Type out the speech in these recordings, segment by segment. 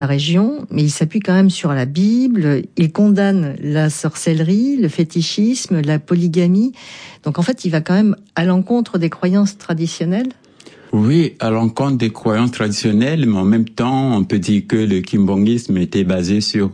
la région, mais il s'appuie quand même sur la Bible. Il condamne la sorcellerie, le fétichisme, la polygamie. Donc en fait, il va quand même à l'encontre des croyances traditionnelles. Oui, à l'encontre des croyances traditionnelles, mais en même temps, on peut dire que le kimbongisme était basé sur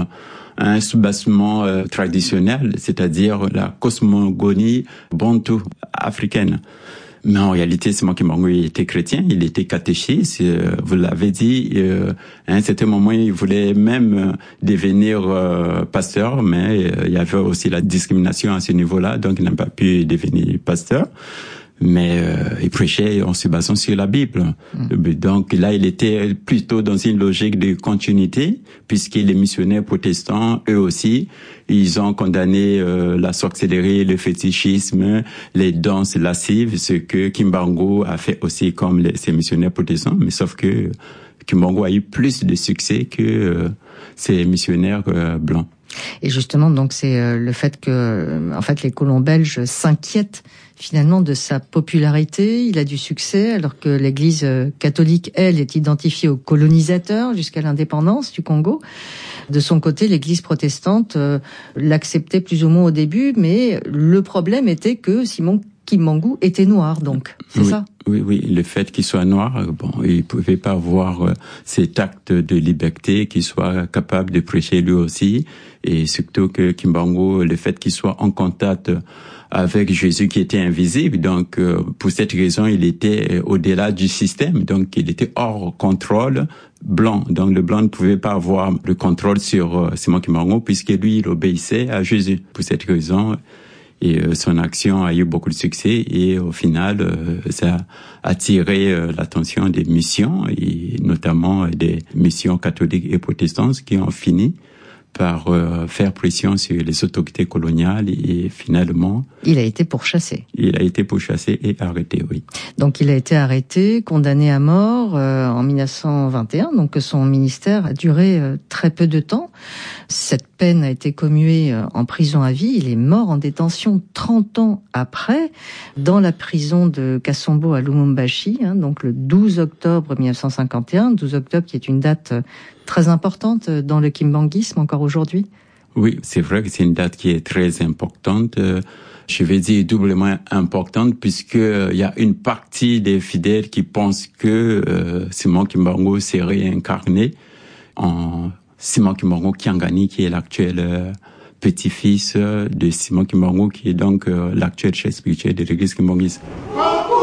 un soubassement traditionnel, c'est-à-dire la cosmogonie bantou africaine. Mais en réalité, Simon Kimbangu était chrétien, il était catéchiste, vous l'avez dit, à un certain moment, il voulait même devenir pasteur, mais il y avait aussi la discrimination à ce niveau-là, donc il n'a pas pu devenir pasteur. Mais il prêchait en se basant sur la Bible. Donc là, il était plutôt dans une logique de continuité, puisque les missionnaires protestants, eux aussi, ils ont condamné la sorcellerie, le fétichisme, les danses lascives, ce que Kimbangu a fait aussi comme ces missionnaires protestants, mais sauf que Kimbangu a eu plus de succès que ces missionnaires blancs. Et justement, donc c'est le fait que, en fait, les colons belges s'inquiètent finalement de sa popularité. Il a du succès, alors que l'Église catholique, elle, est identifiée aux colonisateurs jusqu'à l'indépendance du Congo. De son côté, l'Église protestante l'acceptait plus ou moins au début, mais le problème était que Simon Kimbangu était noir, donc. C'est ça? Oui, le fait qu'il soit noir, bon, il pouvait pas avoir cet acte de liberté, qu'il soit capable de prêcher lui aussi, et surtout que Kimbangu, le fait qu'il soit en contact avec Jésus qui était invisible, donc pour cette raison, il était au-delà du système, donc il était hors contrôle blanc. Donc le blanc ne pouvait pas avoir le contrôle sur Simon Kimbangu, puisque lui, il obéissait à Jésus. Pour cette raison, et son action a eu beaucoup de succès, et au final, ça a attiré l'attention des missions, et notamment des missions catholiques et protestantes qui ont fini par faire pression sur les autorités coloniales, et finalement... Il a été pourchassé. Il a été pourchassé et arrêté, oui. Donc il a été arrêté, condamné à mort en 1921, donc son ministère a duré très peu de temps. Cette peine a été commuée en prison à vie. Il est mort en détention 30 ans après, dans la prison de Kasombo à Lumumbashi, donc le 12 octobre 1951, 12 octobre qui est une date très importante dans le kimbanguisme encore aujourd'hui. Oui, c'est vrai que c'est une date qui est très importante. Je vais dire doublement importante, puisque il y a une partie des fidèles qui pensent que Simon Kimbangu s'est réincarné en Simon Kimbangu Kiangani, qui est l'actuel petit-fils de Simon Kimbangu, qui est donc l'actuel chef spirituel de l'église kimbanguiste.